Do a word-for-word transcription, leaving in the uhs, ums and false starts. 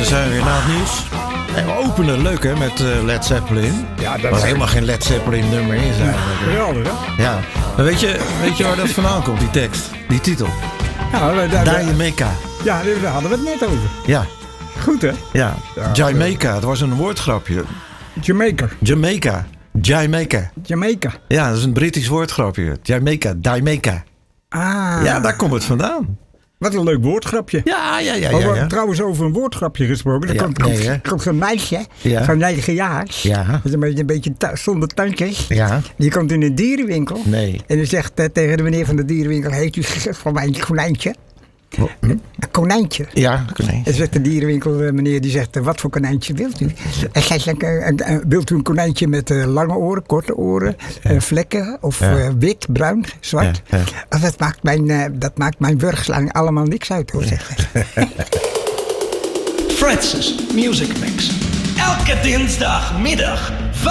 daar zijn we weer na het nieuws. En we openen leuk hè, met uh, Led Zeppelin. Ja, dat was helemaal geen Led Zeppelin nummer in zijn. Geweldig hè? Ja. Maar weet je, weet je waar dat vandaan komt, die tekst? Die titel? Ja, Jamaica. Ja, daar hadden we het net over. Ja. Goed hè? Ja. Jamaica, het was een woordgrapje. Jamaica. Jamaica. Jamaica. Jamaica. Ja, dat is een Britisch woordgrapje. Jamaica. Jamaica. Ah. Ja, daar komt het vandaan. Wat een leuk woordgrapje. Ja, ja, ja. ja, ja, ja. Trouwens, over een woordgrapje gesproken. Er ja, komt, nee, komt, komt zo'n meisje ja. van negen jaar. Ja. Dat is een beetje, een beetje ta- zonder tandjes. Ja. Die komt in een dierenwinkel. Nee. En die zegt uh, tegen de meneer van de dierenwinkel: heeft u voor mij een konijntje? Oh, hm? Een konijntje. Ja, konijntje. En zegt de dierenwinkel uh, meneer, die zegt: uh, wat voor konijntje wilt u? En zij zegt: uh, uh, wilt u een konijntje met uh, lange oren, korte oren, uh, vlekken of ja. uh, wit, bruin, zwart? Ja, ja. Dat maakt mijn, uh, dat maakt mijn wurgslang allemaal niks uit hoor, zegt hij. Francis Music Mix. Elke dinsdagmiddag